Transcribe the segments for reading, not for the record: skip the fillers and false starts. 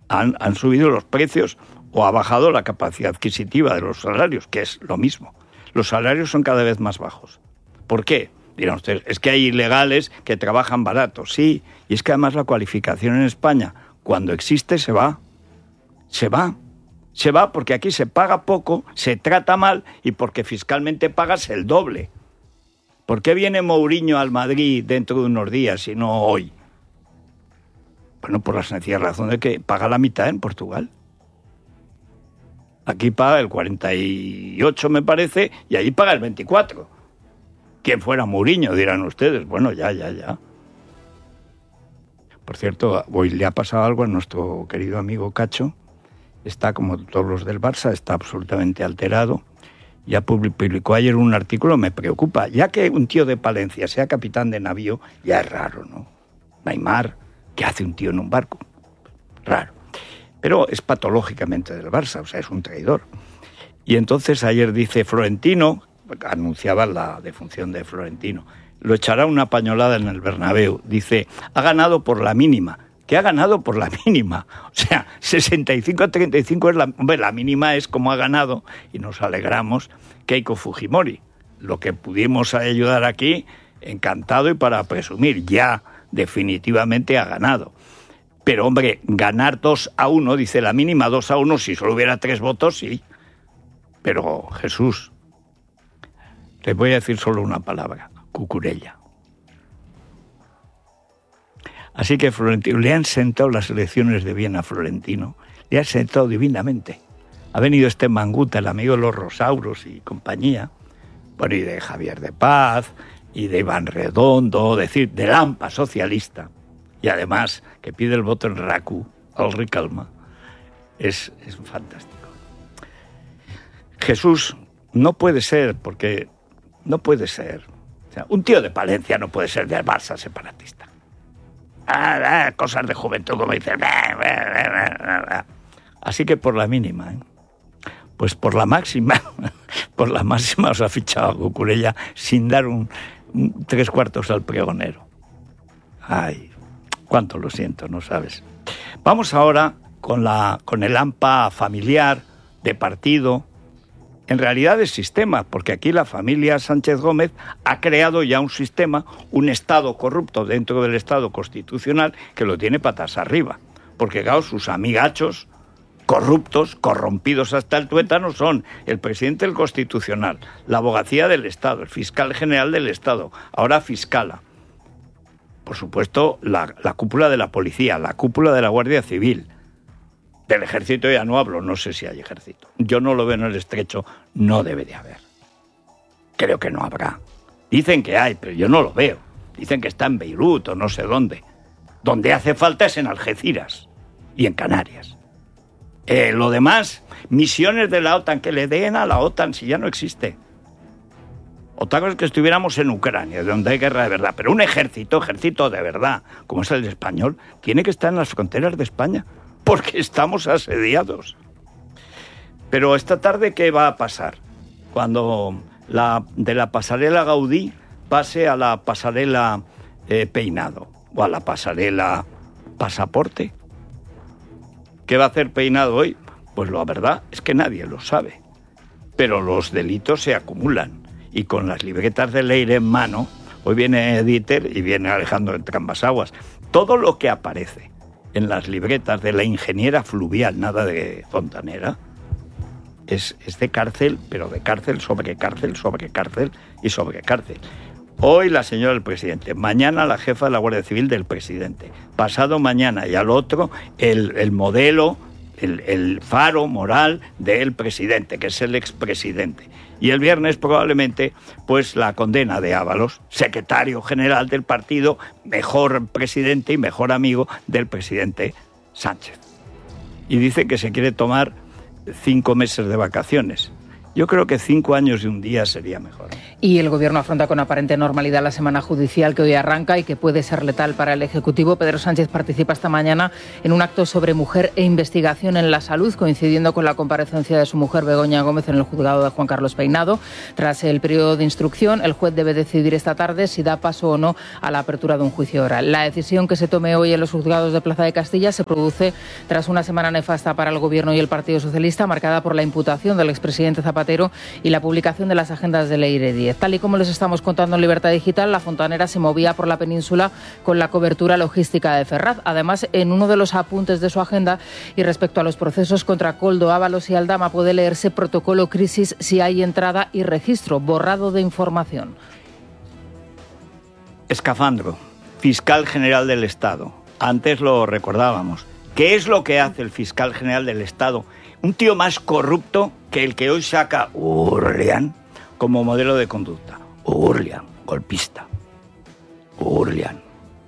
Han subido los precios o ha bajado la capacidad adquisitiva de los salarios, que es lo mismo. Los salarios son cada vez más bajos. ¿Por qué? Dirán ustedes, es que hay ilegales que trabajan barato. Sí, y es que además la cualificación en España, cuando existe, se va. Se va porque aquí se paga poco, se trata mal y porque fiscalmente pagas el doble. ¿Por qué viene Mourinho al Madrid dentro de unos días y no hoy? Bueno, por la sencilla razón de que paga la mitad en Portugal. Aquí paga el 48, me parece, y allí paga el 24. ¿Quién fuera Mourinho? Dirán ustedes. Bueno, ya. Por cierto, hoy le ha pasado algo a nuestro querido amigo Cacho. Está, como todos los del Barça, está absolutamente alterado. Ya publicó ayer un artículo, me preocupa. Ya que un tío de Palencia sea capitán de navío, ya es raro, ¿no? Neymar, ¿qué hace un tío en un barco? Raro. Pero es patológicamente del Barça, o sea, es un traidor. Y entonces ayer dice Florentino, anunciaba la defunción de Florentino, lo echará una pañolada en el Bernabéu. Dice, ha ganado por la mínima. ¿Qué ha ganado por la mínima? O sea, 65-35 es la mínima es como ha ganado, y nos alegramos, Keiko Fujimori. Lo que pudimos ayudar aquí, encantado y para presumir, ya definitivamente ha ganado. Pero, hombre, ganar 2-1, dice la mínima 2-1, si solo hubiera 3 votos, sí. Pero, Jesús, les voy a decir solo una palabra, cucurella. Así que Florentino, le han sentado las elecciones de Viena a Florentino, le han sentado divinamente. Ha venido este Manguta, el amigo de los Rosauros y compañía, bueno, y de Javier de Paz, y de Iván Redondo, decir, del AMPA socialista, y además que pide el voto en RACU, al Ricalma, es fantástico. Jesús, no puede ser, porque no puede ser. O sea, un tío de Palencia no puede ser del Barça separatista. Cosas de juventud, como dicen. Así que por la mínima, pues por la máxima os ha fichado a Cucurella sin dar un 3/4 al pregonero. Ay, cuánto lo siento, no sabes. Vamos ahora con el AMPA familiar, de partido, en realidad de sistema, porque aquí la familia Sánchez Gómez ha creado ya un sistema, un Estado corrupto dentro del Estado constitucional que lo tiene patas arriba. Porque, claro, sus amigachos corruptos, corrompidos hasta el tuétano son el presidente del Constitucional, la abogacía del Estado, el fiscal general del Estado, ahora fiscala. Por supuesto, la cúpula de la policía, la cúpula de la Guardia Civil. Del ejército ya no hablo, no sé si hay ejército. Yo no lo veo en el estrecho, no debe de haber. Creo que no habrá. Dicen que hay, pero yo no lo veo. Dicen que está en Beirut o no sé dónde. Donde hace falta es en Algeciras y en Canarias. Lo demás, misiones de la OTAN, que le den a la OTAN si ya no existe. Otra cosa es que estuviéramos en Ucrania, donde hay guerra de verdad. Pero un ejército de verdad, como es el español, tiene que estar en las fronteras de España. Porque estamos asediados. Pero esta tarde, ¿qué va a pasar? Cuando de la pasarela Gaudí pase a la pasarela Peinado o a la pasarela Pasaporte. ¿Qué va a hacer Peinado hoy? Pues la verdad es que nadie lo sabe. Pero los delitos se acumulan. Y con las libretas de Leire en mano, hoy viene Dieter y viene Alejandro Entrambas-Aguas. Todo lo que aparece en las libretas de la ingeniera fluvial, nada de fontanera, es de cárcel, pero de cárcel sobre cárcel, sobre cárcel y sobre cárcel. Hoy la señora del presidente, mañana la jefa de la Guardia Civil del presidente, pasado mañana y al otro el modelo, el faro moral del presidente, que es el expresidente. Y el viernes probablemente pues la condena de Ábalos, secretario general del partido, mejor presidente y mejor amigo del presidente Sánchez. Y dice que se quiere tomar 5 meses de vacaciones. Yo creo que 5 años y un día sería mejor. Y el Gobierno afronta con aparente normalidad la semana judicial que hoy arranca y que puede ser letal para el Ejecutivo. Pedro Sánchez participa esta mañana en un acto sobre mujer e investigación en la salud, coincidiendo con la comparecencia de su mujer Begoña Gómez en el juzgado de Juan Carlos Peinado. Tras el periodo de instrucción, el juez debe decidir esta tarde si da paso o no a la apertura de un juicio oral. La decisión que se tome hoy en los juzgados de Plaza de Castilla se produce tras una semana nefasta para el Gobierno y el Partido Socialista, marcada por la imputación del expresidente Zapatero y la publicación de las agendas de Leire Díez. Tal y como les estamos contando en Libertad Digital, la Fontanera se movía por la península con la cobertura logística de Ferraz. Además, en uno de los apuntes de su agenda y respecto a los procesos contra Koldo, Ábalos y Aldama, puede leerse protocolo crisis si hay entrada y registro, borrado de información. Escafandro, fiscal general del Estado. Antes lo recordábamos. ¿Qué es lo que hace el fiscal general del Estado? Un tío más corrupto que el que hoy saca Urlian como modelo de conducta. Urlian, golpista. Urlian.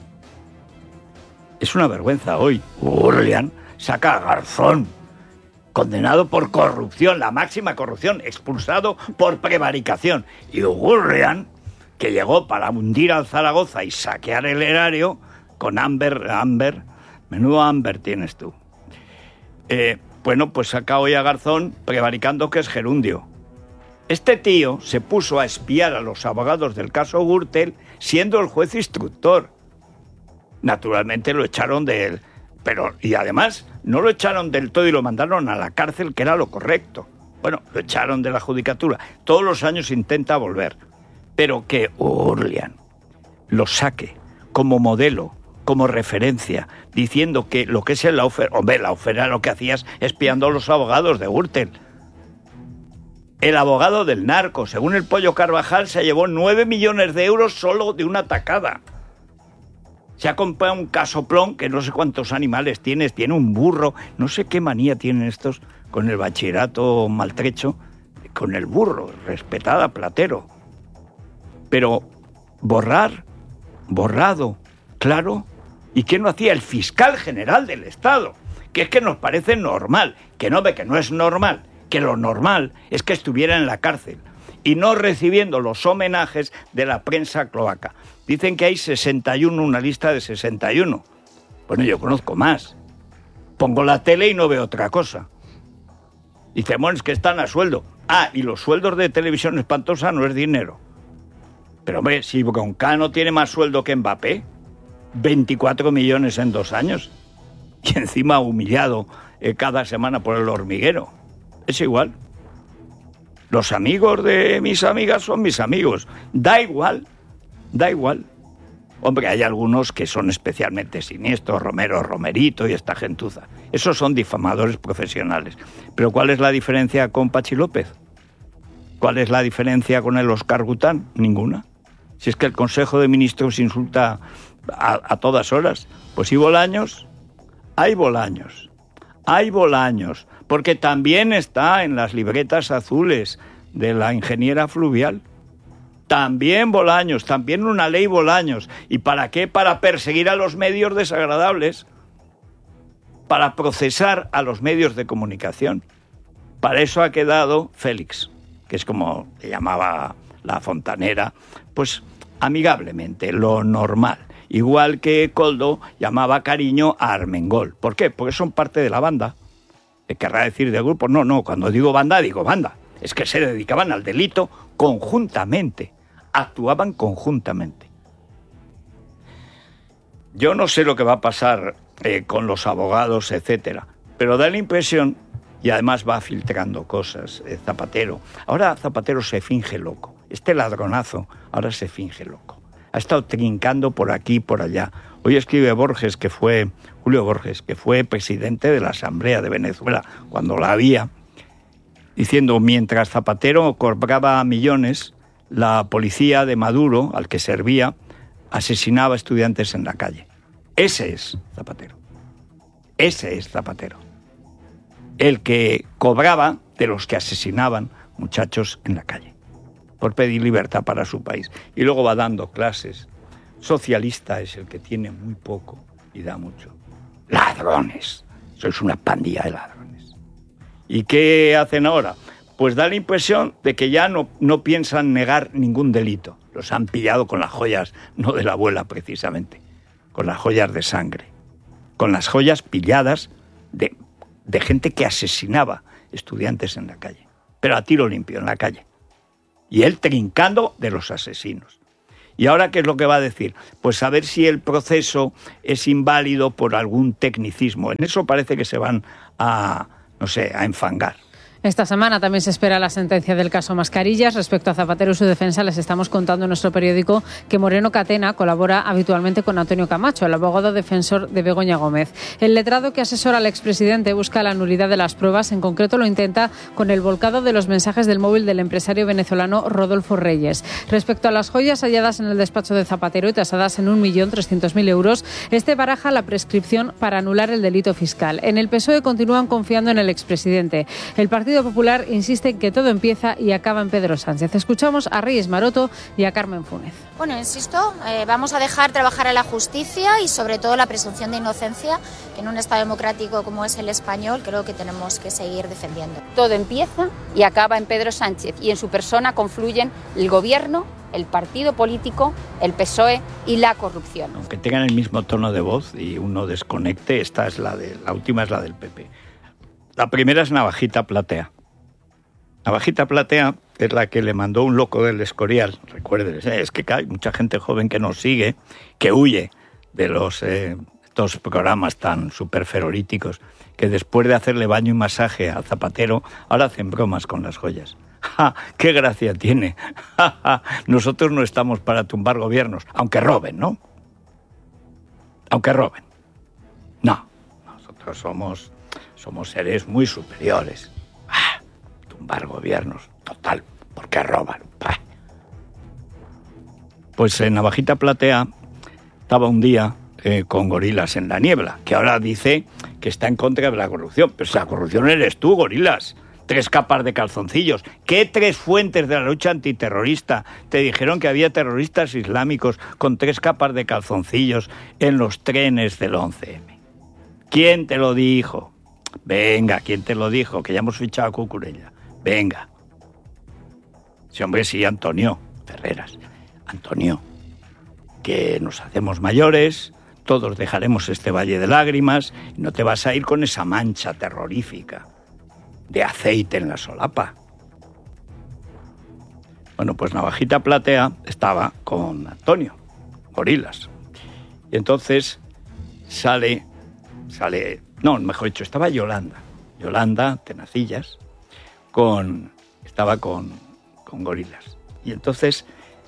Es una vergüenza hoy. Urlian saca a Garzón, condenado por corrupción, la máxima corrupción, expulsado por prevaricación. Y Urlian, que llegó para hundir al Zaragoza y saquear el erario, con Amber, menudo Amber tienes tú. Bueno, pues saca hoy a Garzón prevaricando que es gerundio. Este tío se puso a espiar a los abogados del caso Gürtel siendo el juez instructor. Naturalmente lo echaron de él, y además no lo echaron del todo y lo mandaron a la cárcel, que era lo correcto. Bueno, lo echaron de la judicatura. Todos los años intenta volver. Pero que Urlian lo saque como modelo, como referencia, diciendo que lo que es el Lawfare... Hombre, Lawfare era lo que hacías espiando a los abogados de Gürtel. El abogado del narco, según el Pollo Carvajal, se llevó 9 millones de euros solo de una tacada. Se ha comprado un casoplón que no sé cuántos animales tiene un burro, no sé qué manía tienen estos con el bachillerato maltrecho, con el burro, respetada Platero. Pero borrado, claro. ¿Y qué no hacía el fiscal general del Estado? Que es que nos parece normal, que no es normal, que lo normal es que estuviera en la cárcel y no recibiendo los homenajes de la prensa cloaca. Dicen que hay 61, una lista de 61. Bueno, yo conozco más. Pongo la tele y no veo otra cosa. Dicen, bueno, es que están a sueldo. Y los sueldos de Televisión Espantosa no es dinero. Pero hombre, si Broncano tiene más sueldo que Mbappé, 24 millones en 2 años, y encima humillado cada semana por El Hormiguero, es igual. Los amigos de mis amigas son mis amigos. Da igual. Hombre, hay algunos que son especialmente siniestros, Romero, Romerito y esta gentuza. Esos son difamadores profesionales. Pero ¿cuál es la diferencia con Pachi López? ¿Cuál es la diferencia con el Óscar Gután? Ninguna. Si es que el Consejo de Ministros insulta a todas horas. Pues hay Bolaños, porque también está en las libretas azules de la ingeniera fluvial. También Bolaños, también una ley Bolaños. ¿Y para qué? Para perseguir a los medios desagradables, para procesar a los medios de comunicación. Para eso ha quedado Félix, que es como le llamaba la Fontanera, pues amigablemente, lo normal. Igual que Koldo llamaba cariño a Armengol. ¿Por qué? Porque son parte de la banda. ¿Querrá decir de grupo? No, cuando digo banda. Es que se dedicaban al delito conjuntamente. Actuaban conjuntamente. Yo no sé lo que va a pasar con los abogados, etcétera, pero da la impresión, y además va filtrando cosas, Zapatero. Ahora Zapatero se finge loco. Este ladronazo ahora se finge loco. Ha estado trincando por aquí y por allá. Hoy escribe Julio Borges, que fue presidente de la Asamblea de Venezuela, cuando la había, diciendo, mientras Zapatero cobraba millones, la policía de Maduro, al que servía, asesinaba a estudiantes en la calle. Ese es Zapatero. El que cobraba de los que asesinaban muchachos en la calle, por pedir libertad para su país. Y luego va dando clases. Socialista es el que tiene muy poco y da mucho. Ladrones. Sois una pandilla de ladrones. ¿Y qué hacen ahora? pues da la impresión de que ya no piensan negar ningún delito. Los han pillado con las joyas, no de la abuela precisamente, con las joyas de sangre, con las joyas pilladas de gente que asesinaba estudiantes en la calle, pero a tiro limpio en la calle. Y él trincando de los asesinos. ¿Y ahora qué es lo que va a decir? Pues a ver si el proceso es inválido por algún tecnicismo. En eso parece que se van a enfangar. Esta semana también se espera la sentencia del caso Mascarillas. Respecto a Zapatero y su defensa, les estamos contando en nuestro periódico que Moreno Catena colabora habitualmente con Antonio Camacho, el abogado defensor de Begoña Gómez. El letrado que asesora al expresidente busca la nulidad de las pruebas. En concreto lo intenta con el volcado de los mensajes del móvil del empresario venezolano Rodolfo Reyes. Respecto a las joyas halladas en el despacho de Zapatero y tasadas en 1.300.000 euros, este baraja la prescripción para anular el delito fiscal. En el PSOE continúan confiando en el expresidente. El Partido Popular insiste en que todo empieza y acaba en Pedro Sánchez. Escuchamos a Reyes Maroto y a Carmen Fúnez. Bueno, insisto, vamos a dejar trabajar a la justicia y sobre todo la presunción de inocencia, que en un Estado democrático como es el español creo que tenemos que seguir defendiendo. Todo empieza y acaba en Pedro Sánchez y en su persona confluyen el gobierno, el partido político, el PSOE y la corrupción. Aunque tengan el mismo tono de voz y uno desconecte, la última es la del PP. La primera es Navajita Platea. Navajita Platea es la que le mandó un loco del Escorial. Recuerden, es que hay mucha gente joven que nos sigue, que huye de estos programas tan superferoríticos, que después de hacerle baño y masaje a Zapatero, ahora hacen bromas con las joyas. ¡Ja! ¡Qué gracia tiene! ¡Ja, ja! Nosotros no estamos para tumbar gobiernos, aunque roben, ¿no? Aunque roben. No, nosotros somos seres muy superiores. Tumbar gobiernos, total, porque roban. Pues en Navajita Platea estaba un día con Gorilas en la niebla, que ahora dice que está en contra de la corrupción. Pero si la corrupción eres tú, Gorilas. 3 capas de calzoncillos. ¿Qué 3 fuentes de la lucha antiterrorista te dijeron que había terroristas islámicos con 3 capas de calzoncillos en los trenes del 11M? ¿Quién te lo dijo? Venga, ¿quién te lo dijo? Que ya hemos fichado a Cucurella. Venga. Sí, hombre, sí, Antonio Ferreras. Antonio, que nos hacemos mayores, todos dejaremos este valle de lágrimas y no te vas a ir con esa mancha terrorífica de aceite en la solapa. Bueno, pues Navajita Platea estaba con Antonio Gorilas. Y entonces estaba Yolanda Tenacillas, estaba con Gorilas. Y entonces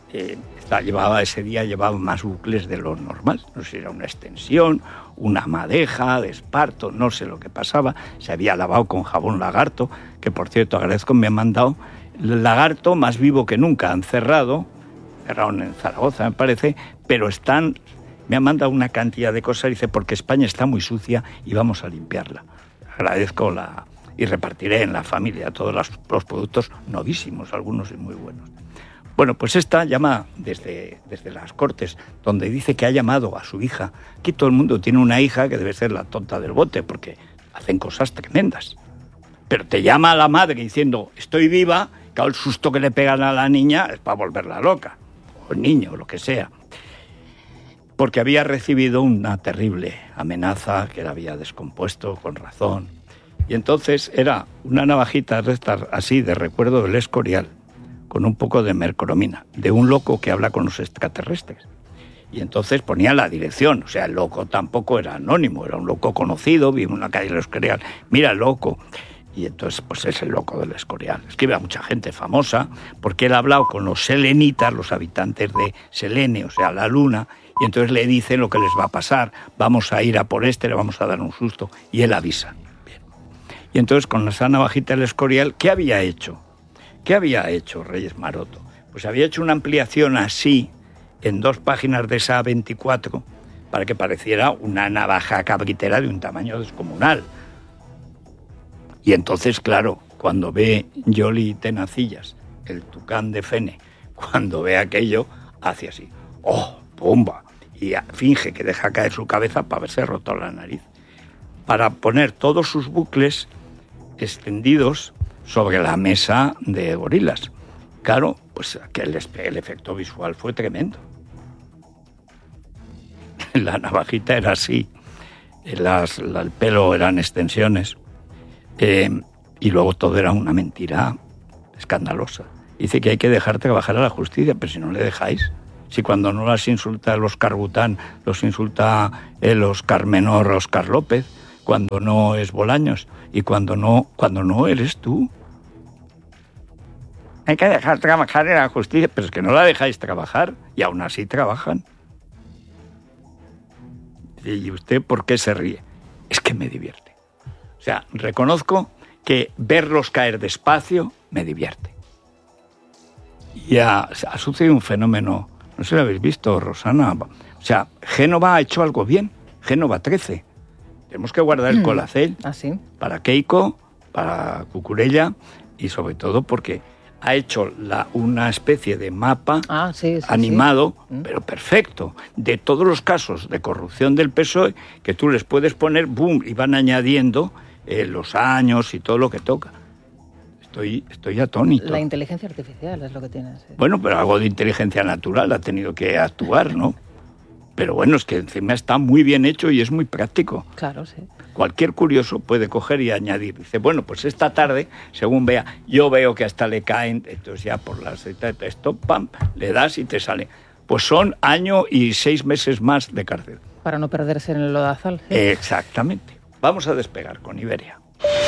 llevaba más bucles de lo normal. No sé si era una extensión, una madeja de esparto, no sé lo que pasaba. Se había lavado con jabón Lagarto, que por cierto agradezco, me han mandado el Lagarto más vivo que nunca. Han cerrado en Zaragoza me parece, pero me han mandado una cantidad de cosas, dice, porque España está muy sucia y vamos a limpiarla. Agradezco y repartiré en la familia todos los productos novísimos, algunos y muy buenos. Bueno, pues esta llama desde las Cortes, donde dice que ha llamado a su hija. Aquí todo el mundo tiene una hija que debe ser la tonta del bote, porque hacen cosas tremendas. Pero te llama a la madre diciendo, estoy viva, claro, el susto que le pegan a la niña es para volverla loca, o el niño, o lo que sea. Porque había recibido una terrible amenaza que la había descompuesto con razón. Y entonces era una navajita así de recuerdo del Escorial, con un poco de mercromina, de un loco que habla con los extraterrestres. Y entonces ponía la dirección, o sea, el loco tampoco era anónimo, era un loco conocido, vive en la calle del Escorial, mira el loco. Y entonces, pues es el loco del Escorial. Escribe a mucha gente famosa, porque él ha hablado con los selenitas, los habitantes de Selene, o sea, la luna, y entonces le dicen lo que les va a pasar, vamos a ir a por le vamos a dar un susto, y él avisa. Bien. Y entonces, con esa navajita del Escorial, ¿qué había hecho? ¿Qué había hecho Reyes Maroto? Pues había hecho una ampliación así, en 2 páginas de esa 24, para que pareciera una navaja cabritera de un tamaño descomunal. Y entonces, claro, cuando ve Yoli Tenacillas, el tucán de Fene, cuando ve aquello, hace así, ¡oh, pumba! Y finge que deja caer su cabeza para haberse roto la nariz, para poner todos sus bucles extendidos sobre la mesa de Gorillaz. Claro, pues que el efecto visual fue tremendo. La navajita era así, el pelo eran extensiones, y luego todo era una mentira escandalosa. Dice que hay que dejar trabajar a la justicia, pero si no le dejáis, si cuando no las insulta el Óscar Bután, los insulta el Óscar Menor, Óscar López, cuando no es Bolaños, y cuando no eres tú. Hay que dejar trabajar en la justicia, pero es que no la dejáis trabajar, y aún así trabajan. ¿Y usted por qué se ríe? Es que me divierte. O sea, reconozco que verlos caer despacio me divierte. Y ha sucedido un fenómeno, no sé si lo habéis visto, Rosana. O sea, Génova ha hecho algo bien, Génova 13. Tenemos que guardar el colacel para Keiko, para Cucurella y sobre todo porque ha hecho una especie de mapa animado, pero perfecto, de todos los casos de corrupción del PSOE que tú les puedes poner, boom, y van añadiendo los años y todo lo que toca. Estoy atónito. La inteligencia artificial es lo que tiene. Sí. Bueno, pero algo de inteligencia natural ha tenido que actuar, ¿no? Pero bueno, es que encima está muy bien hecho y es muy práctico. Claro, sí. Cualquier curioso puede coger y añadir. Dice, bueno, pues esta tarde, según vea, yo veo que hasta le caen, entonces ya por la esto, pam, le das y te sale. Pues son 1 año y 6 meses más de cárcel. Para no perderse en el lodazal. ¿Sí? Exactamente. Vamos a despegar con Iberia.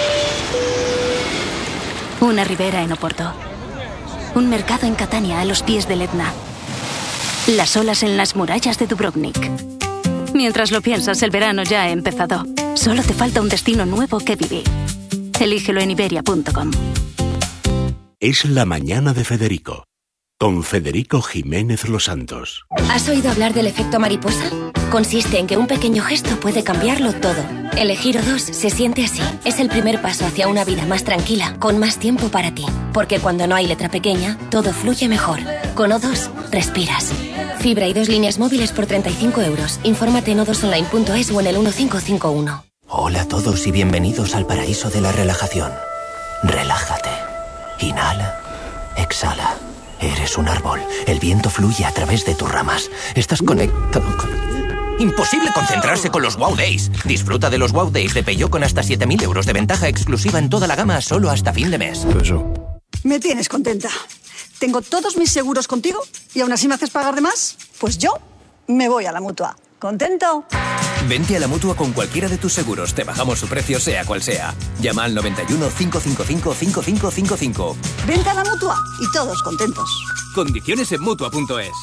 Una ribera en Oporto. Un mercado en Catania a los pies del Etna. Las olas en las murallas de Dubrovnik. Mientras lo piensas, el verano ya ha empezado. Solo te falta un destino nuevo que vivir. Elígelo en iberia.com. Es la mañana de Federico, con Federico Jiménez Los Santos. ¿Has oído hablar del efecto mariposa? Consiste en que un pequeño gesto puede cambiarlo todo. Elegir O2 se siente así. Es el primer paso hacia una vida más tranquila, con más tiempo para ti. Porque cuando no hay letra pequeña, todo fluye mejor. Con O2, respiras. Fibra y 2 líneas móviles por 35 euros. Infórmate en o2online.es o en el 1551. Hola a todos y bienvenidos al paraíso de la relajación. Relájate. Inhala. Exhala. Eres un árbol. El viento fluye a través de tus ramas. Estás conectado con... Imposible concentrarse con los Wow Days. Disfruta de los Wow Days de Peugeot con hasta 7.000 euros de ventaja exclusiva en toda la gama solo hasta fin de mes. Me tienes contenta. Tengo todos mis seguros contigo y aún así me haces pagar de más. Pues yo me voy a la Mutua. ¿Contento? Vente a la Mutua con cualquiera de tus seguros. Te bajamos su precio sea cual sea. Llama al 91 555 5555. Vente a la Mutua y todos contentos. Condiciones en Mutua.es.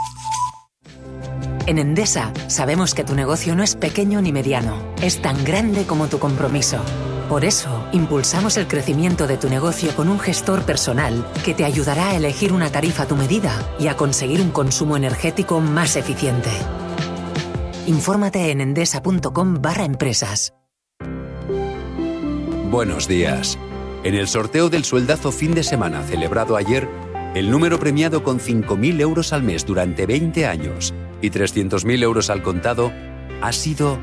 En Endesa sabemos que tu negocio no es pequeño ni mediano, es tan grande como tu compromiso. Por eso, impulsamos el crecimiento de tu negocio con un gestor personal que te ayudará a elegir una tarifa a tu medida y a conseguir un consumo energético más eficiente. Infórmate en endesa.com/empresas. Buenos días. En el sorteo del sueldazo fin de semana celebrado ayer, el número premiado con 5.000 euros al mes durante 20 años y 300.000 euros al contado ha sido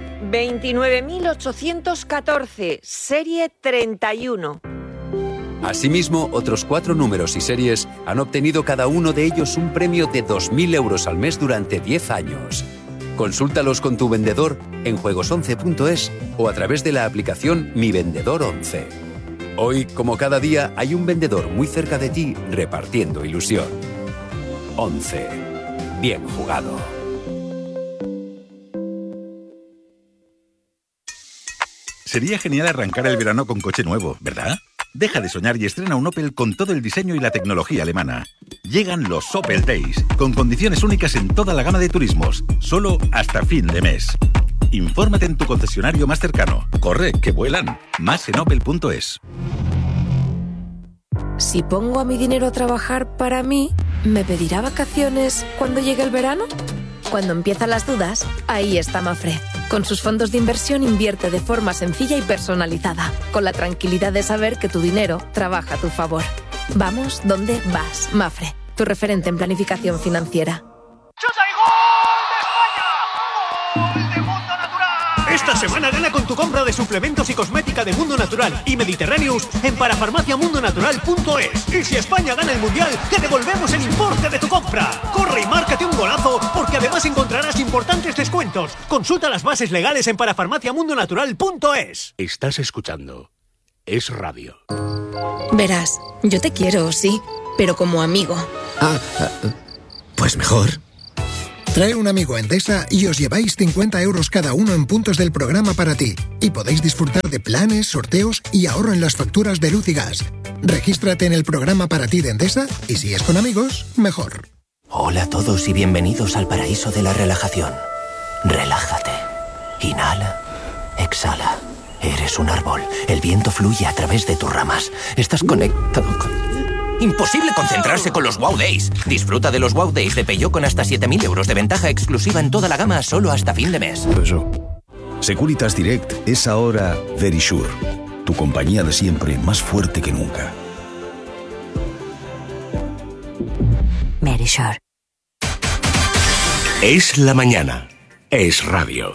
29.814, serie 31. Asimismo, otros 4 números y series han obtenido cada uno de ellos un premio de 2.000 euros al mes durante 10 años. Consúltalos con tu vendedor en juegos11.es o a través de la aplicación Mi Vendedor 11. Hoy, como cada día, hay un vendedor muy cerca de ti repartiendo ilusión. 11. Bien jugado. Sería genial arrancar el verano con coche nuevo, ¿verdad? Deja de soñar y estrena un Opel con todo el diseño y la tecnología alemana. Llegan los Opel Days, con condiciones únicas en toda la gama de turismos, solo hasta fin de mes. Infórmate en tu concesionario más cercano. Corre, que vuelan. Más en opel.es. Si pongo a mi dinero a trabajar para mí, ¿me pedirá vacaciones cuando llegue el verano? Cuando empiezan las dudas, ahí está Mafre. Con sus fondos de inversión invierte de forma sencilla y personalizada, con la tranquilidad de saber que tu dinero trabaja a tu favor. Vamos donde vas, Mafre, tu referente en planificación financiera. Esta semana gana con tu compra de suplementos y cosmética de Mundo Natural y Mediterraneous en parafarmaciamundonatural.es. Y si España gana el Mundial, te devolvemos el importe de tu compra. Corre y márcate un golazo, porque además encontrarás importantes descuentos. Consulta las bases legales en parafarmaciamundonatural.es. Estás escuchando Es Radio. Verás, yo te quiero, sí, pero como amigo. Pues mejor. Trae un amigo a Endesa y os lleváis 50 euros cada uno en puntos del programa para ti. Y podéis disfrutar de planes, sorteos y ahorro en las facturas de luz y gas. Regístrate en el programa para ti de Endesa y si es con amigos, mejor. Hola a todos y bienvenidos al paraíso de la relajación. Relájate. Inhala. Exhala. Eres un árbol. El viento fluye a través de tus ramas. Estás conectado con... Imposible concentrarse con los Wow Days. Disfruta de los Wow Days de Peugeot con hasta 7.000 euros de ventaja exclusiva en toda la gama solo hasta fin de mes. Securitas Direct es ahora Verisure. Tu compañía de siempre, más fuerte que nunca. Verisure. Es la mañana. Es Radio.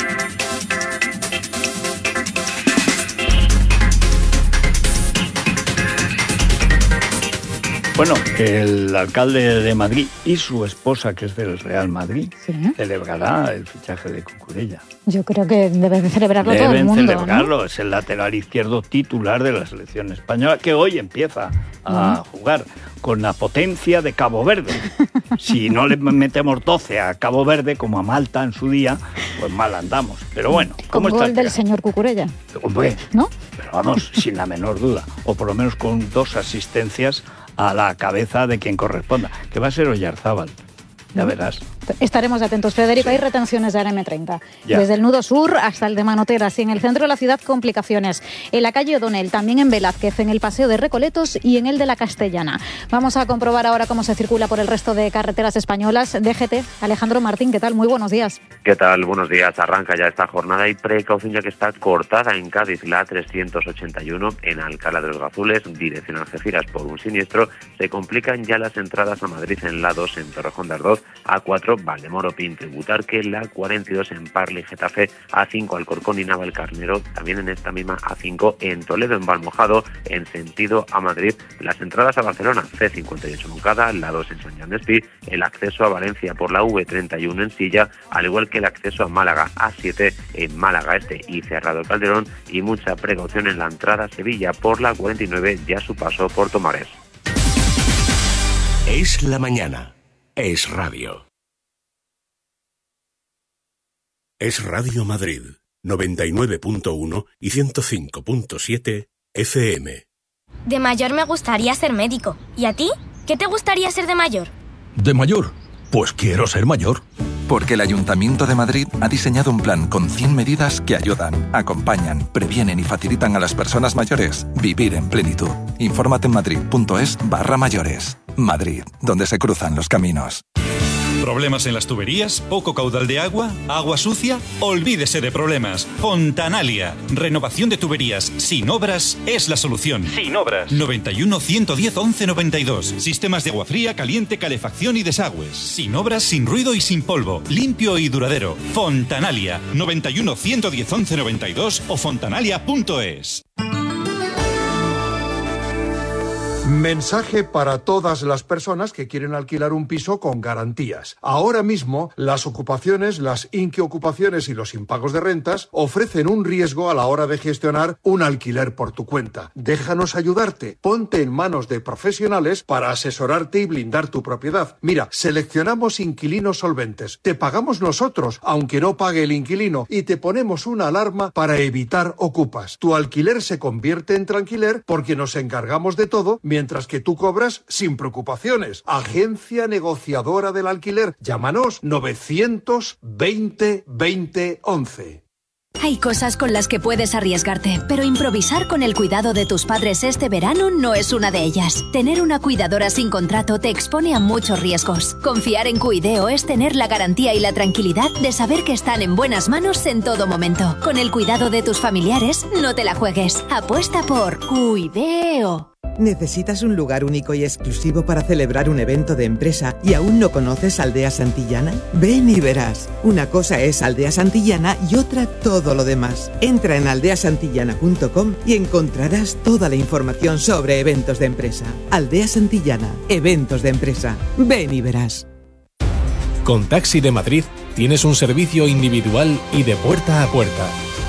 Bueno, el alcalde de Madrid y su esposa, que es del Real Madrid, celebrará el fichaje de Cucurella. Yo creo que deben celebrarlo todo el mundo. Deben celebrarlo, ¿no? Es el lateral izquierdo titular de la selección española, que hoy empieza a jugar con la potencia de Cabo Verde. Si no le metemos 12 a Cabo Verde, como a Malta en su día, pues mal andamos. Pero bueno, ¿cómo está? Con gol del señor Cucurella. Hombre, ¿no? Pero vamos, sin la menor duda. O por lo menos con 2 asistencias a la cabeza de quien corresponda, que va a ser Oyarzábal. Ya verás. Estaremos atentos, Federico. Hay retenciones de la M30. Ya. Desde el nudo sur hasta el de Manoteras y en el centro de la ciudad complicaciones. En la calle O'Donnell, también en Velázquez, en el paseo de Recoletos y en el de la Castellana. Vamos a comprobar ahora cómo se circula por el resto de carreteras españolas. DGT, Alejandro Martín, ¿qué tal? Muy buenos días. ¿Qué tal? Buenos días. Arranca ya esta jornada y precaución ya que está cortada en Cádiz la 381 en Alcalá de los Gazules, dirección Algeciras por un siniestro. Se complican ya las entradas a Madrid en la 2 en Torrejón de Ardoz, A4 Valdemoro Pinto y Butarque, la 42 en Parla y Getafe, A5 Alcorcón y Navalcarnero, también en esta misma A5 en Toledo en Valmojado, en sentido a Madrid. Las entradas a Barcelona, C58 Moncada, la 2 en San Juan de Espí, el acceso a Valencia por la V31 en Silla, al igual que el acceso a Málaga, A7 en Málaga Este y Cerrado el Calderón, y mucha precaución en la entrada a Sevilla por la 49 ya su paso por Tomares. Es la mañana. Es Radio. Es Radio Madrid, 99.1 y 105.7 FM. De mayor me gustaría ser médico. ¿Y a ti? ¿Qué te gustaría ser de mayor? ¿De mayor? Pues quiero ser mayor. Porque el Ayuntamiento de Madrid ha diseñado un plan con 100 medidas que ayudan, acompañan, previenen y facilitan a las personas mayores vivir en plenitud. Infórmate en madrid.es/mayores. Madrid, donde se cruzan los caminos. ¿Problemas en las tuberías? ¿Poco caudal de agua? ¿Agua sucia? Olvídese de problemas. Fontanalia. Renovación de tuberías sin obras es la solución. Sin obras. 91 110 11 92. Sistemas de agua fría, caliente, calefacción y desagües. Sin obras, sin ruido y sin polvo. Limpio y duradero. Fontanalia. 91 110 11 92 o fontanalia.es. Mensaje para todas las personas que quieren alquilar un piso con garantías. Ahora mismo, las ocupaciones, las inquiocupaciones y los impagos de rentas ofrecen un riesgo a la hora de gestionar un alquiler por tu cuenta. Déjanos ayudarte. Ponte en manos de profesionales para asesorarte y blindar tu propiedad. Mira, seleccionamos inquilinos solventes. Te pagamos nosotros, aunque no pague el inquilino, y te ponemos una alarma para evitar ocupas. Tu alquiler se convierte en tranquiler porque nos encargamos de todo, mientras que tú cobras sin preocupaciones. Agencia negociadora del alquiler. Llámanos 920 20 11. Hay cosas con las que puedes arriesgarte, pero improvisar con el cuidado de tus padres este verano no es una de ellas. Tener una cuidadora sin contrato te expone a muchos riesgos. Confiar en Cuideo es tener la garantía y la tranquilidad de saber que están en buenas manos en todo momento. Con el cuidado de tus familiares, no te la juegues. Apuesta por Cuideo. ¿Necesitas un lugar único y exclusivo para celebrar un evento de empresa y aún no conoces Aldea Santillana? Ven y verás. Una cosa es Aldea Santillana y otra todo lo demás. Entra en aldeasantillana.com y encontrarás toda la información sobre eventos de empresa. Aldea Santillana, eventos de empresa. Ven y verás. Con Taxi de Madrid tienes un servicio individual y de puerta a puerta.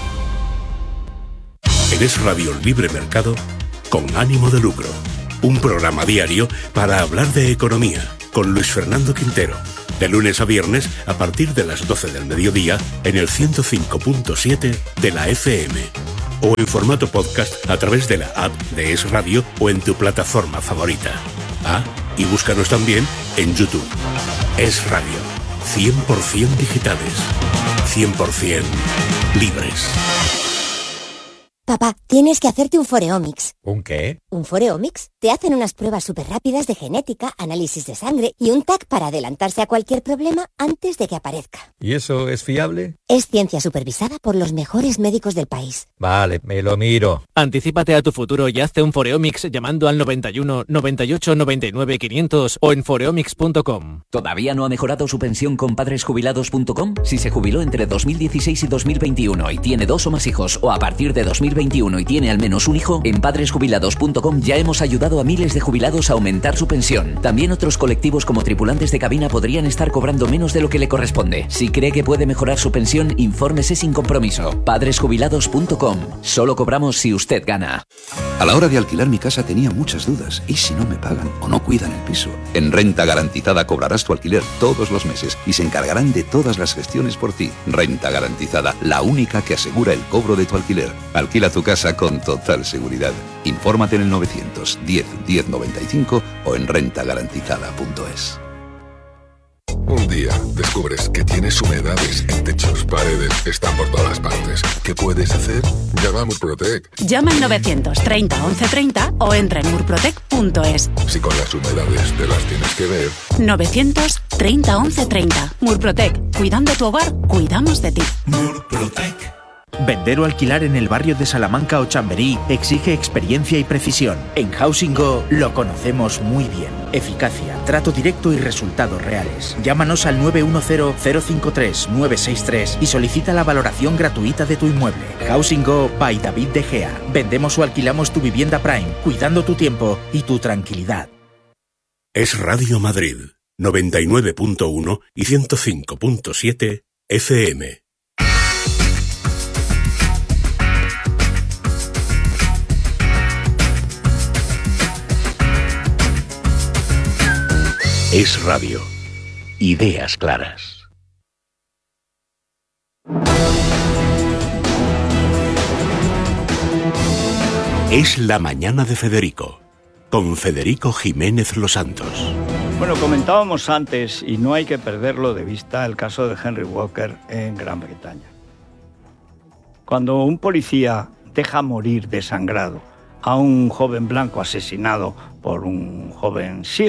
Eres Radio Libre Mercado con ánimo de lucro. Un programa diario para hablar de economía con Luis Fernando Quintero. De lunes a viernes a partir de las 12 del mediodía en el 105.7 de la FM. O en formato podcast a través de la app de Es Radio o en tu plataforma favorita. Y búscanos también en YouTube. Es Radio. 100% digitales. 100% libres. Papá, tienes que hacerte un Foreomics. ¿Un qué? ¿Un Foreomics? Te hacen unas pruebas súper rápidas de genética, análisis de sangre y un TAC para adelantarse a cualquier problema antes de que aparezca. ¿Y eso es fiable? Es ciencia supervisada por los mejores médicos del país. Vale, me lo miro. Anticípate a tu futuro y hazte un Foreomics llamando al 91 98 99 500 o en foreomics.com. ¿Todavía no ha mejorado su pensión con padresjubilados.com? Si se jubiló entre 2016 y 2021 y tiene 2 o más hijos, o a partir de 2021 y tiene al menos un hijo, en padresjubilados.com ya hemos ayudado a miles de jubilados a aumentar su pensión. También otros colectivos como tripulantes de cabina podrían estar cobrando menos de lo que le corresponde. Si cree que puede mejorar su pensión, infórmese sin compromiso. Padresjubilados.com. Solo cobramos si usted gana. A la hora de alquilar mi casa tenía muchas dudas. ¿Y si no me pagan o no cuidan el piso? En Renta Garantizada cobrarás tu alquiler todos los meses y se encargarán de todas las gestiones por ti. Renta Garantizada, la única que asegura el cobro de tu alquiler. Alquila tu casa con total seguridad. Infórmate en el 910 1095 o en rentagarantizada.es. Un día descubres que tienes humedades en techos, paredes, están por todas partes. ¿Qué puedes hacer? Llama a Murprotec. Llama al 930 1130 o entra en murprotec.es. Si con las humedades te las tienes que ver. 930 1130. Murprotec. Cuidando tu hogar, cuidamos de ti. Murprotec. Vender o alquilar en el barrio de Salamanca o Chamberí exige experiencia y precisión. En Housing Go lo conocemos muy bien. Eficacia, trato directo y resultados reales. Llámanos al 910-053-963 y solicita la valoración gratuita de tu inmueble. Housing Go by David De Gea. Vendemos o alquilamos tu vivienda Prime, cuidando tu tiempo y tu tranquilidad. Es Radio Madrid, 99.1 y 105.7 FM. Es Radio. Ideas claras. Es la mañana de Federico, con Federico Jiménez Los Santos. Bueno, comentábamos antes, y no hay que perderlo de vista, el caso de Henry Walker en Gran Bretaña. Cuando un policía deja morir desangrado a un joven blanco asesinado por un joven Sikh,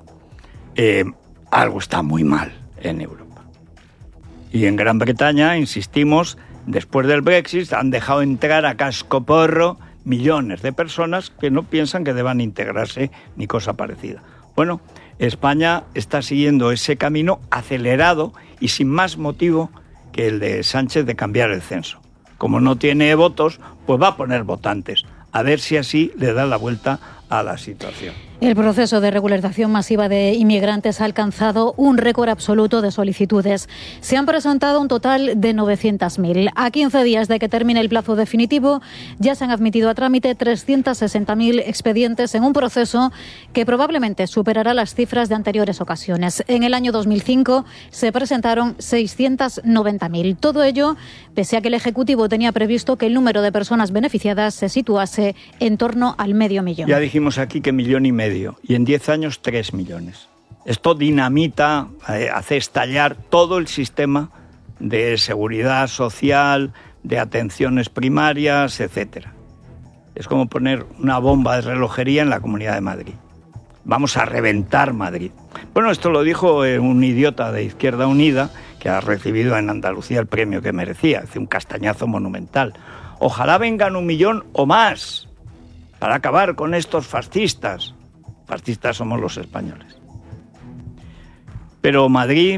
algo está muy mal en Europa. Y en Gran Bretaña, insistimos, después del Brexit han dejado entrar a cascoporro millones de personas que no piensan que deban integrarse ni cosa parecida. Bueno, España está siguiendo ese camino acelerado y sin más motivo que el de Sánchez de cambiar el censo. Como no tiene votos, pues va a poner votantes. A ver si así le da la vuelta a la situación. El proceso de regularización masiva de inmigrantes ha alcanzado un récord absoluto de solicitudes. Se han presentado un total de 900.000. A 15 días de que termine el plazo definitivo, ya se han admitido a trámite 360.000 expedientes en un proceso que probablemente superará las cifras de anteriores ocasiones. En el año 2005 se presentaron 690.000. Todo ello pese a que el Ejecutivo tenía previsto que el número de personas beneficiadas se situase en torno al 500.000. Ya dijimos aquí que 1,5 millones. Y en 10 años 3 millones. Esto dinamita, hace estallar todo el sistema de seguridad social, de atenciones primarias, etc. Es como poner una bomba de relojería en la Comunidad de Madrid. Vamos a reventar Madrid. Bueno, esto lo dijo un idiota de Izquierda Unida que ha recibido en Andalucía el premio que merecía, es un castañazo monumental. Ojalá vengan 1 millón o más. para acabar con estos fascistas. Fascistas somos los españoles. Pero Madrid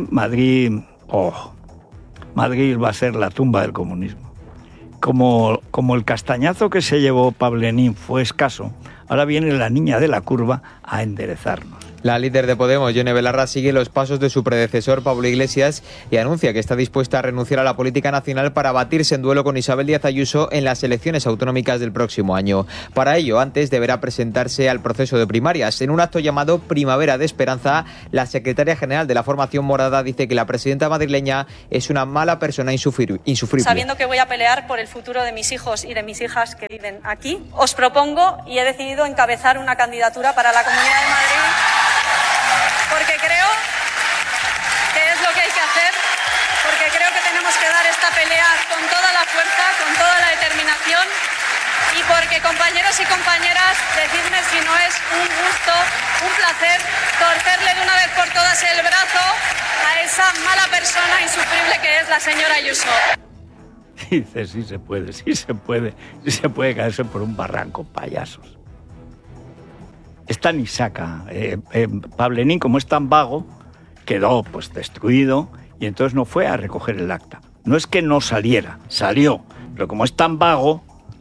va a ser la tumba del comunismo. Como el castañazo que se llevó Pablenín fue escaso, ahora viene la niña de la curva a enderezarnos. La líder de Podemos, Yone Belarra, sigue los pasos de su predecesor, Pablo Iglesias, y anuncia que está dispuesta a renunciar a la política nacional para batirse en duelo con Isabel Díaz Ayuso en las elecciones autonómicas del próximo año. Para ello, antes deberá presentarse al proceso de primarias. En un acto llamado Primavera de Esperanza, la secretaria general de la formación morada dice que la presidenta madrileña es una mala persona insufrible. Sabiendo que voy a pelear por el futuro de mis hijos y de mis hijas que viven aquí, os propongo y he decidido encabezar una candidatura para la Comunidad de Madrid. Porque creo que es lo que hay que hacer, porque creo que tenemos que dar esta pelea con toda la fuerza, con toda la determinación y porque, compañeros y compañeras, decidme si no es un gusto, un placer, torcerle de una vez por todas el brazo a esa mala persona insufrible que es la señora Ayuso. Dice, sí se puede caerse por un barranco, payasos. Esta ni saca. Pablenín, como es tan vago, quedó pues destruido y entonces no fue a recoger el acta. No es que no saliera, salió, pero como es tan vago,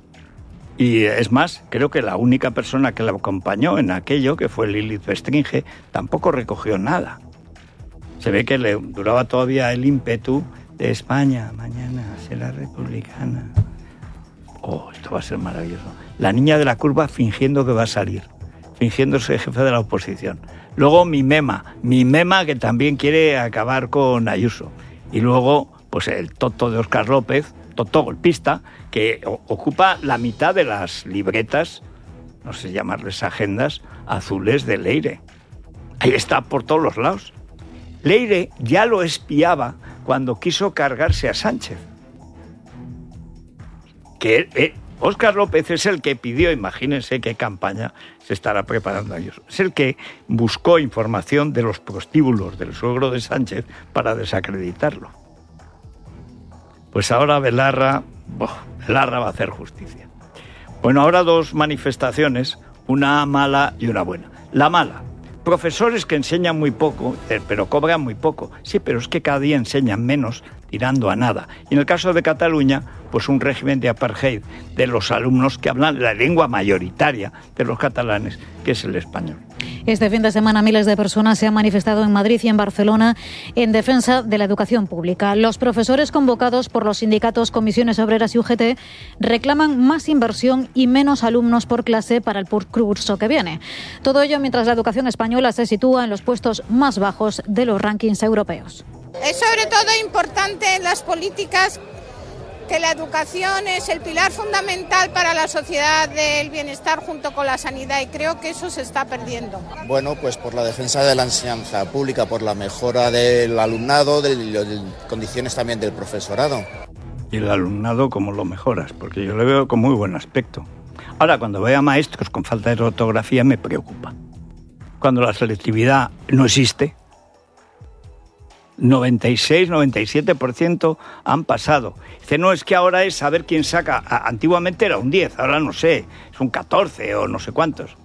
y es más, creo que la única persona que la acompañó en aquello, que fue Lilith Bestringe, tampoco recogió nada. Se ve que le duraba todavía el ímpetu de España, mañana será republicana. Oh, esto va a ser maravilloso. La niña de la curva fingiendo que va a salir, fingiéndose jefe de la oposición. Luego Mimema que también quiere acabar con Ayuso. Y luego, pues el Toto de Óscar López, Toto golpista, que ocupa la mitad de las libretas, no sé llamarles agendas, azules de Leire. Ahí está por todos los lados. Leire ya lo espiaba cuando quiso cargarse a Sánchez. Que Óscar López es el que pidió, imagínense qué campaña se estará preparando a ellos. Es el que buscó información de los prostíbulos del suegro de Sánchez para desacreditarlo. Pues ahora Belarra va a hacer justicia. Bueno, ahora dos manifestaciones, una mala y una buena. La mala, profesores que enseñan muy poco, pero cobran muy poco. Sí, pero es que cada día enseñan menos, tirando a nada. Y en el caso de Cataluña, pues un régimen de apartheid de los alumnos que hablan la lengua mayoritaria de los catalanes, que es el español. Este fin de semana miles de personas se han manifestado en Madrid y en Barcelona en defensa de la educación pública. Los profesores convocados por los sindicatos Comisiones Obreras y UGT reclaman más inversión y menos alumnos por clase para el curso que viene. Todo ello mientras la educación española se sitúa en los puestos más bajos de los rankings europeos. Es sobre todo importante en las políticas que la educación es el pilar fundamental para la sociedad del bienestar junto con la sanidad y creo que eso se está perdiendo. Bueno, pues por la defensa de la enseñanza pública, por la mejora del alumnado, de condiciones también del profesorado. Y el alumnado, ¿cómo lo mejoras? Porque yo le veo con muy buen aspecto. Ahora, cuando veo a maestros con falta de ortografía me preocupa. Cuando la selectividad no existe, 96-97% han pasado. Dice, no, es que ahora es saber quién saca. Antiguamente era un 10, ahora no sé, es un 14 o no sé cuántos.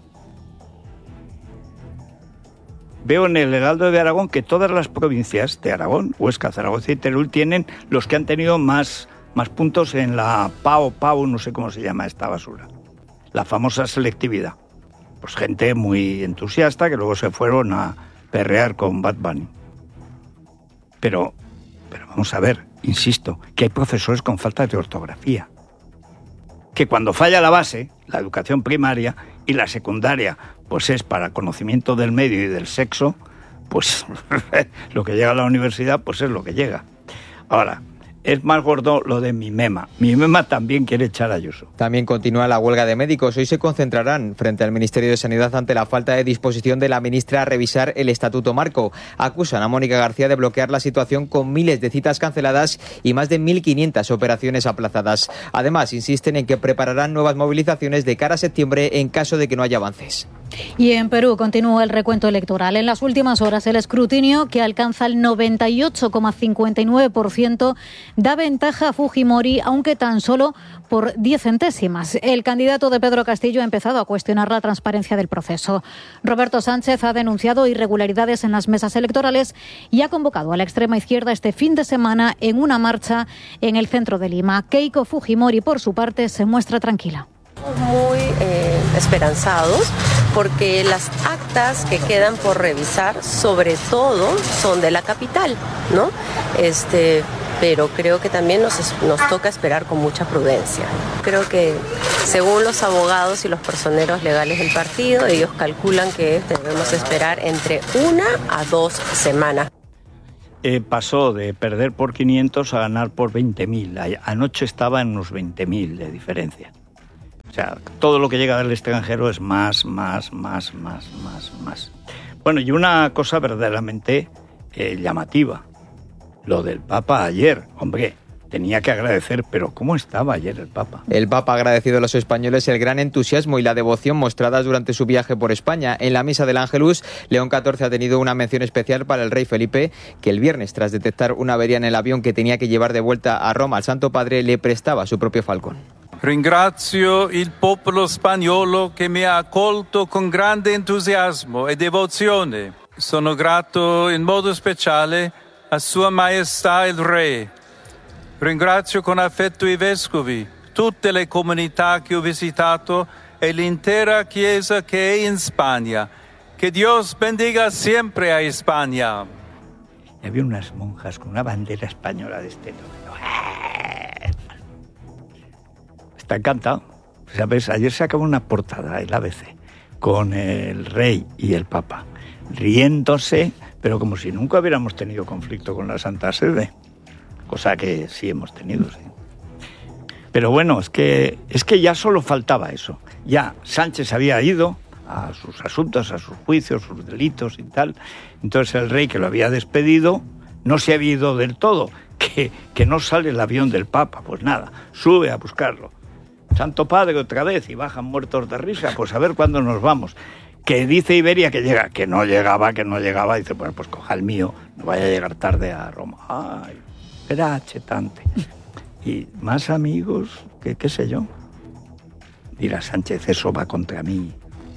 Veo en el Heraldo de Aragón que todas las provincias de Aragón, Huesca, Zaragoza y Teruel, tienen los que han tenido más puntos en la PAO, no sé cómo se llama esta basura. La famosa selectividad. Pues gente muy entusiasta que luego se fueron a perrear con Bad Bunny. Pero vamos a ver, insisto, que hay profesores con falta de ortografía. Que cuando falla la base, la educación primaria y la secundaria, pues es para conocimiento del medio y del sexo, pues lo que llega a la universidad, pues es lo que llega. Ahora, es más gordo lo de Mimema. Mimema también quiere echar a Ayuso. También continúa la huelga de médicos. Hoy se concentrarán frente al Ministerio de Sanidad ante la falta de disposición de la ministra a revisar el Estatuto Marco. Acusan a Mónica García de bloquear la situación con miles de citas canceladas y más de 1.500 operaciones aplazadas. Además, insisten en que prepararán nuevas movilizaciones de cara a septiembre en caso de que no haya avances. Y en Perú continúa el recuento electoral. En las últimas horas, el escrutinio, que alcanza el 98,59%, da ventaja a Fujimori, aunque tan solo por 10 centésimas. El candidato de Pedro Castillo ha empezado a cuestionar la transparencia del proceso. Roberto Sánchez ha denunciado irregularidades en las mesas electorales y ha convocado a la extrema izquierda este fin de semana en una marcha en el centro de Lima. Keiko Fujimori, por su parte, se muestra tranquila. Muy esperanzados porque las actas que quedan por revisar sobre todo son de la capital, ¿no? Pero creo que también nos toca esperar con mucha prudencia. Creo que según los abogados y los personeros legales del partido, ellos calculan que debemos esperar entre 1 a 2 semanas. Pasó de perder por 500 a ganar por 20.000. Anoche estaba en unos 20.000 de diferencia. O sea, todo lo que llega del extranjero es más. Bueno, y una cosa verdaderamente llamativa. Lo del Papa ayer. Hombre, tenía que agradecer, pero ¿cómo estaba ayer el Papa? El Papa ha agradecido a los españoles el gran entusiasmo y la devoción mostradas durante su viaje por España. En la misa del Ángelus, León XIV ha tenido una mención especial para el rey Felipe, que el viernes, tras detectar una avería en el avión que tenía que llevar de vuelta a Roma al Santo Padre, le prestaba su propio falcón. Ringrazio il popolo spagnolo che mi ha accolto con grande entusiasmo e devozione. Sono grato in modo speciale a Sua Maestà il Re. Ringrazio con affetto i vescovi, tutte le comunità che ho visitato e l'intera Chiesa che è in Spagna. Que Dios bendiga siempre a España. Y había unas monjas con una bandera española de este tamaño. Está encantado. ¿Sabes? Ayer se acabó una portada, el ABC, con el rey y el Papa, riéndose, pero como si nunca hubiéramos tenido conflicto con la Santa Sede. Cosa que sí hemos tenido, sí. Pero bueno, es que ya solo faltaba eso. Ya Sánchez había ido a sus asuntos, a sus juicios, sus delitos y tal. Entonces el rey, que lo había despedido, no se había ido del todo. Que no sale el avión del Papa. Pues nada, sube a buscarlo. Santo Padre otra vez, y bajan muertos de risa. Pues a ver cuándo nos vamos. Que dice Iberia que llega, que no llegaba. Dice, bueno, pues coja el mío, no vaya a llegar tarde a Roma. Ay, grazie tante. Y más amigos, que qué sé yo. Dirá Sánchez, eso va contra mí.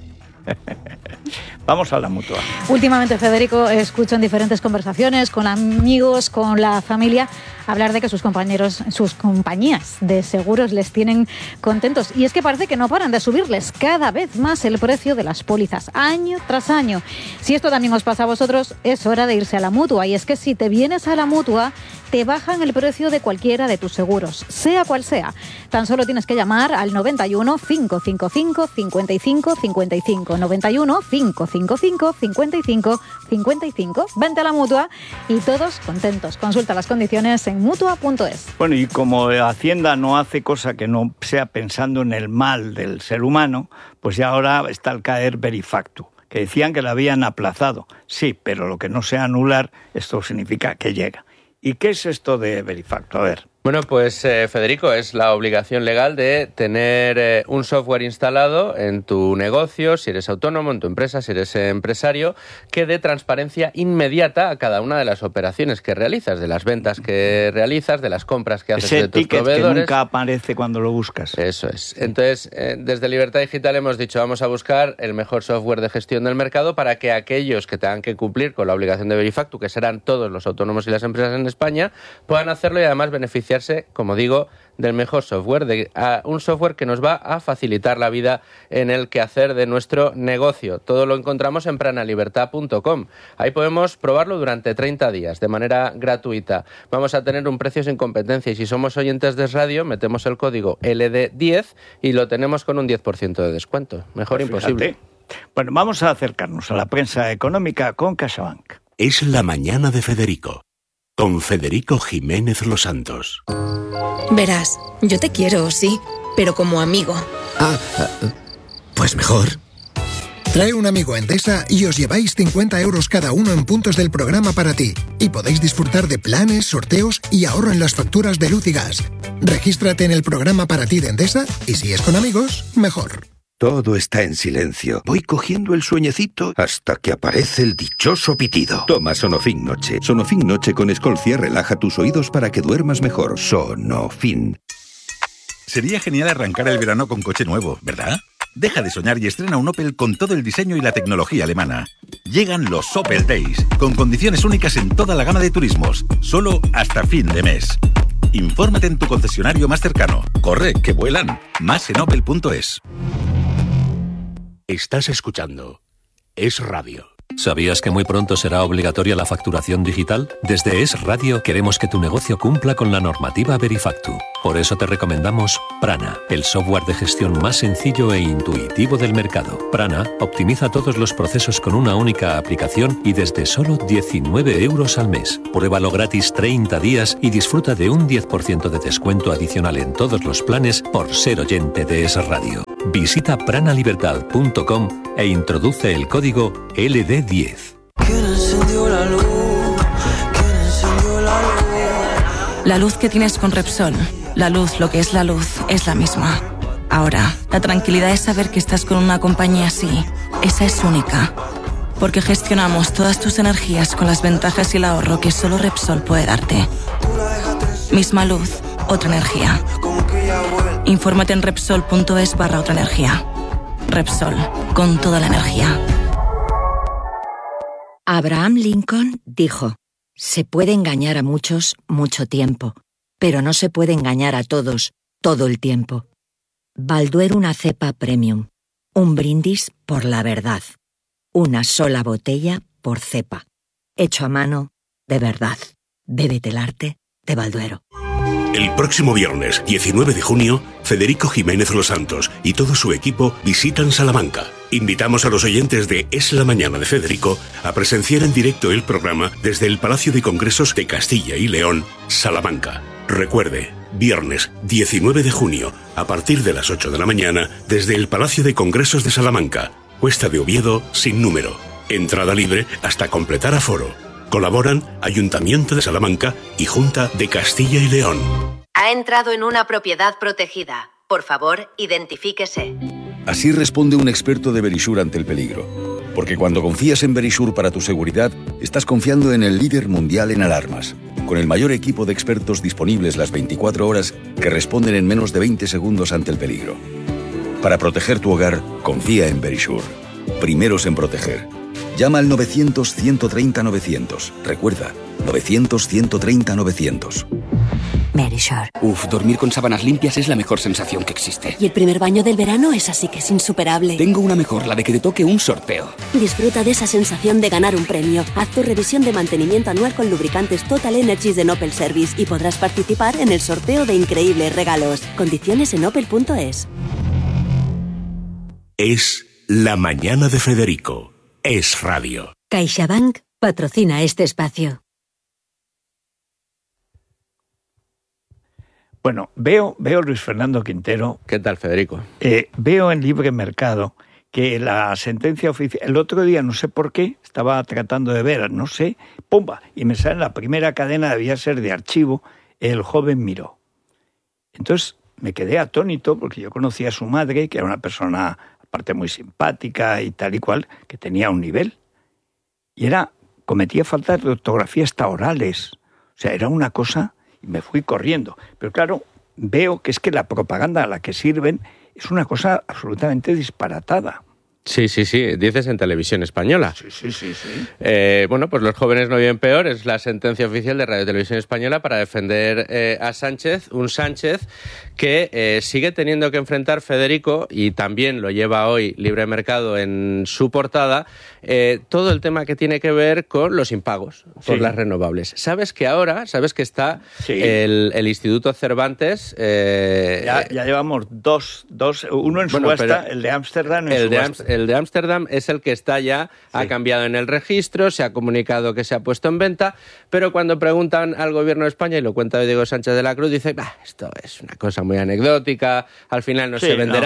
Vamos a la Mutua. Últimamente, Federico, escucho en diferentes conversaciones con amigos, con la familia, hablar de que sus compañías de seguros les tienen contentos. Y es que parece que no paran de subirles cada vez más el precio de las pólizas, año tras año. Si esto también os pasa a vosotros, es hora de irse a la Mutua. Y es que si te vienes a la Mutua, te bajan el precio de cualquiera de tus seguros, sea cual sea. Tan solo tienes que llamar al 91 555 55 55. 91 555 55 55. Vente a la Mutua y todos contentos. Consulta las condiciones en mutua.es. Bueno, y como Hacienda no hace cosa que no sea pensando en el mal del ser humano, pues ya ahora está al caer Verifactu, que decían que la habían aplazado. Sí, pero lo que no sea anular, esto significa que llega. ¿Y qué es esto de Verifactu? A ver. Bueno, pues Federico, es la obligación legal de tener un software instalado en tu negocio, si eres autónomo, en tu empresa, si eres empresario, que dé transparencia inmediata a cada una de las operaciones que realizas, de las ventas que realizas, de las compras que haces de tus proveedores. Que nunca aparece cuando lo buscas. Eso es. Entonces, desde Libertad Digital hemos dicho, vamos a buscar el mejor software de gestión del mercado para que aquellos que tengan que cumplir con la obligación de Verifactu, que serán todos los autónomos y las empresas en España, puedan hacerlo y además beneficiarse, como digo, del mejor software, un software que nos va a facilitar la vida en el quehacer de nuestro negocio. Todo lo encontramos en pranalibertad.com. Ahí podemos probarlo durante 30 días de manera gratuita. Vamos a tener un precio sin competencia y si somos oyentes de radio, metemos el código LD10 y lo tenemos con un 10% de descuento. Mejor pues imposible. Bueno, vamos a acercarnos a la prensa económica con CaixaBank. Es la mañana de Federico, con Federico Jiménez Los Santos. Verás, yo te quiero, sí, pero como amigo. Pues mejor. Trae un amigo a Endesa y os lleváis 50 euros cada uno en puntos del programa para ti. Y podéis disfrutar de planes, sorteos y ahorro en las facturas de luz y gas. Regístrate en el programa para ti de Endesa y si es con amigos, mejor. Todo está en silencio. Voy cogiendo el sueñecito hasta que aparece el dichoso pitido. Toma Sonofin Noche. Sonofin Noche con Escolcia relaja tus oídos para que duermas mejor. Sonofin. Sería genial arrancar el verano con coche nuevo, ¿verdad? Deja de soñar y estrena un Opel con todo el diseño y la tecnología alemana. Llegan los Opel Days, con condiciones únicas en toda la gama de turismos, solo hasta fin de mes. Infórmate en tu concesionario más cercano. ¡Corre, que vuelan! Más en opel.es. Estás escuchando Es Radio. ¿Sabías que muy pronto será obligatoria la facturación digital? Desde Es Radio queremos que tu negocio cumpla con la normativa Verifactu. Por eso te recomendamos Prana, el software de gestión más sencillo e intuitivo del mercado. Prana optimiza todos los procesos con una única aplicación y desde solo 19 euros al mes. Pruébalo gratis 30 días y disfruta de un 10% de descuento adicional en todos los planes por ser oyente de Es Radio. Visita pranalibertad.com e introduce el código LD10. ¿Quién encendió la luz? ¿Quién encendió la luz? La luz que tienes con Repsol. La luz, lo que es la luz, es la misma. Ahora, la tranquilidad es saber que estás con una compañía así. Esa es única. Porque gestionamos todas tus energías con las ventajas y el ahorro que solo Repsol puede darte. Misma luz, otra energía. Infórmate en Repsol.es/otra energía. Repsol, con toda la energía. Abraham Lincoln dijo: se puede engañar a muchos mucho tiempo, pero no se puede engañar a todos todo el tiempo. Balduero, una cepa premium. Un brindis por la verdad. Una sola botella por cepa. Hecho a mano, de verdad. Bébete el arte de Balduero. El próximo viernes, 19 de junio, Federico Jiménez Los Santos y todo su equipo visitan Salamanca. Invitamos a los oyentes de Es la Mañana de Federico a presenciar en directo el programa desde el Palacio de Congresos de Castilla y León, Salamanca. Recuerde, viernes 19 de junio, a partir de las 8 de la mañana, desde el Palacio de Congresos de Salamanca, Cuesta de Oviedo, sin número. Entrada libre hasta completar aforo. Colaboran Ayuntamiento de Salamanca y Junta de Castilla y León. Ha entrado en una propiedad protegida. Por favor, identifíquese. Así responde un experto de Verisure ante el peligro. Porque cuando confías en Verisure para tu seguridad, estás confiando en el líder mundial en alarmas, con el mayor equipo de expertos disponibles las 24 horas que responden en menos de 20 segundos ante el peligro. Para proteger tu hogar, confía en Verisure. Primeros en proteger. Llama al 900-130-900. Recuerda, 900-130-900. Verisure. Dormir con sábanas limpias es la mejor sensación que existe. Y el primer baño del verano es así que es insuperable. Tengo una mejor, la de que te toque un sorteo. Disfruta de esa sensación de ganar un premio. Haz tu revisión de mantenimiento anual con lubricantes Total Energies de Opel Service y podrás participar en el sorteo de increíbles regalos. Condiciones en opel.es. Es la mañana de Federico. Es Radio. CaixaBank patrocina este espacio. Bueno, veo Luis Fernando Quintero. ¿Qué tal, Federico? Veo en Libre Mercado que la sentencia oficial... El otro día, no sé por qué, estaba tratando de ver, no sé, ¡pumba! Y me sale en la primera cadena, debía ser de archivo, El joven miró. Entonces me quedé atónito porque yo conocía a su madre, que era una persona... aparte muy simpática y tal y cual, que tenía un nivel. Y cometía faltas de ortografía hasta orales. O sea, era una cosa, y me fui corriendo. Pero claro, veo que es que la propaganda a la que sirven es una cosa absolutamente disparatada. Sí, dices en Televisión Española. Sí. Bueno, pues los jóvenes no viven peor, es la sentencia oficial de Radio Televisión Española para defender a Sánchez, un Sánchez que sigue teniendo que enfrentar, Federico, y también lo lleva hoy Libre Mercado en su portada, todo el tema que tiene que ver con los impagos por las renovables. ¿Sabes que está el Instituto Cervantes? Ya llevamos dos, uno en subasta, el de Ámsterdam en subasta. El de Ámsterdam es el que está ya, ha cambiado en el registro, se ha comunicado que se ha puesto en venta, pero cuando preguntan al Gobierno de España, y lo cuenta Diego Sánchez de la Cruz, dice, esto es una cosa muy anecdótica, al final no se venderá.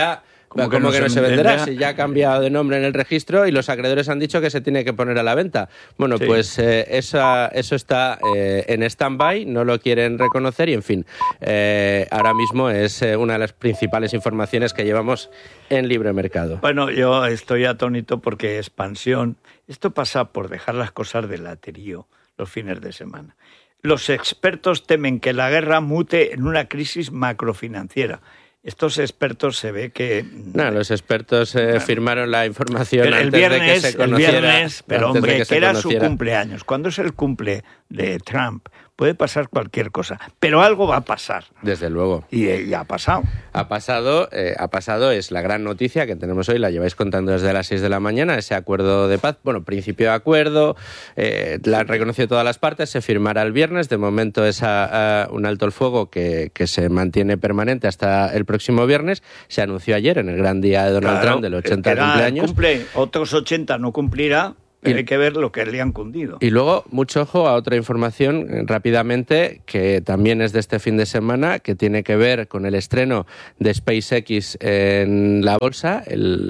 ¿Cómo que no se venderá? Si ya ha cambiado de nombre en el registro y los acreedores han dicho que se tiene que poner a la venta. Bueno, sí. Pues eso está en stand-by, no lo quieren reconocer y, en fin, ahora mismo es una de las principales informaciones que llevamos en Libre Mercado. Bueno, yo estoy atónito porque expansión, esto pasa por dejar las cosas de laterío los fines de semana. Los expertos temen que la guerra mute en una crisis macrofinanciera. Estos expertos se ve que... No, los expertos firmaron la información antes de que se conociera. El viernes, pero hombre, que era su cumpleaños. Cuando es el cumple de Trump, puede pasar cualquier cosa, pero algo va a pasar. Desde luego. Y ha pasado. Ha pasado, es la gran noticia que tenemos hoy, la lleváis contando desde las 6 de la mañana, ese acuerdo de paz, bueno, principio de acuerdo, la han reconocido todas las partes, se firmará el viernes, de momento es un alto el fuego que se mantiene permanente hasta el próximo viernes, se anunció ayer en el gran día de Donald Trump del 80 cumpleaños. Cumple, otros 80 no cumplirá. Hay que ver lo que le han cundido. Y luego, mucho ojo a otra información rápidamente, que también es de este fin de semana, que tiene que ver con el estreno de SpaceX en la bolsa,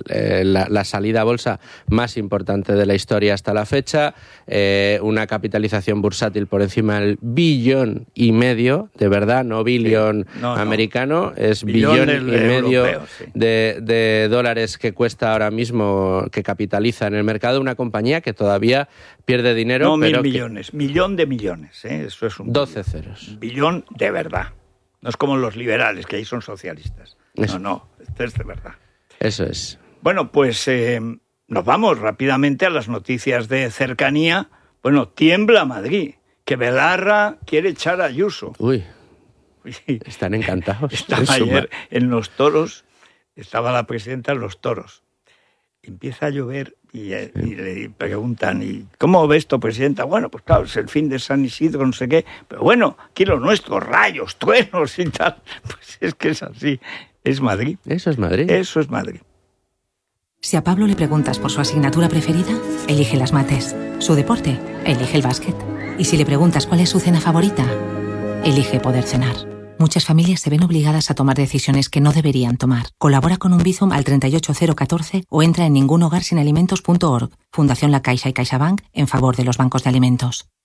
la salida a bolsa más importante de la historia hasta la fecha, una capitalización bursátil por encima del $1,5 billón, de verdad, no billón americano, es $1,5 billón europeo, de dólares que cuesta ahora mismo, que capitaliza en el mercado una compañía que todavía pierde dinero. No, pero 1.000 millones, millón de millones, eso es un 12 ceros. Billón de verdad. No es como los liberales, que ahí son socialistas. No, esto es de verdad. Eso es. Bueno, pues nos vamos rápidamente a las noticias de cercanía. Bueno, tiembla Madrid, que Belarra quiere echar a Ayuso. Uy, están encantados. Estaba ayer en los toros, estaba la presidenta en los toros. Empieza a llover y le preguntan, ¿y cómo ves esto, presidenta? Bueno, pues claro, es el fin de San Isidro, no sé qué, pero bueno, aquí lo nuestro, rayos, truenos y tal. Pues es que es así, es Madrid. Eso es Madrid. Eso es Madrid. Si a Pablo le preguntas por su asignatura preferida, elige las mates. Su deporte, elige el básquet. Y si le preguntas cuál es su cena favorita, elige poder cenar. Muchas familias se ven obligadas a tomar decisiones que no deberían tomar. Colabora con un Bizum al 38014 o entra en ningunhogarsinalimentos.org. Fundación La Caixa y CaixaBank en favor de los bancos de alimentos.